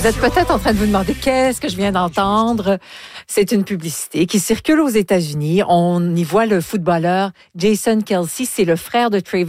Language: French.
Vous êtes peut-être en train de vous demander qu'est-ce que je viens d'entendre. C'est une publicité qui circule aux États-Unis. On y voit le footballeur Jason Kelce, c'est le frère de Travis